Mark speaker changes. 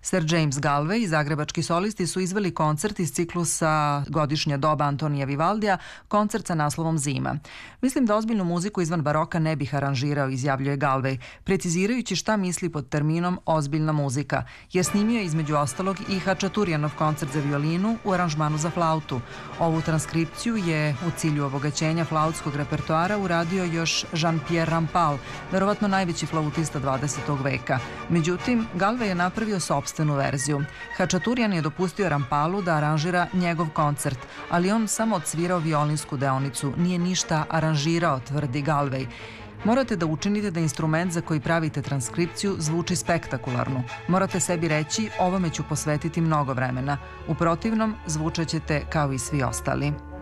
Speaker 1: Sir James Galway i zagrebački solisti su izveli koncert iz ciklusa Godišnja doba Antonija Vivaldija, koncert sa naslovom Zima. Mislim da ozbiljnu muziku izvan baroka ne bih aranžirao, izjavljuje Galway, precizirajući šta misli pod terminom ozbiljna muzika, jer snimio je između ostalog i Hačaturijanov koncert za violinu u aranžmanu za flautu. Ovu transkripciju je u cilju obogaćenja flautskog repertoara uradio još Jean-Pierre Rampal, verovatno najveći flautista 20. veka. Međutim, Galway je napravio sopstvenu verziju. Hačaturijan je dopustio Rampalu da aranžira njegov koncert, ali on samo odsvirao violinsku deonicu, nije ništa aranžirao, tvrdi Galway. Morate da učinite da instrument za koji pravite transkripciju zvuči spektakularno. Morate sebi reći, ovome ću posvetiti mnogo vremena. U protivnom, zvučaćete kao i svi ostali.